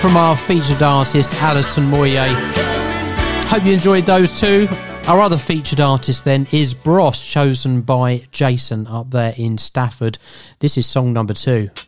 from our featured artist Alison Moyet. Hope you enjoyed those two. Our other featured artist then is Bros, chosen by Jason up there in Stafford. This is song number 2.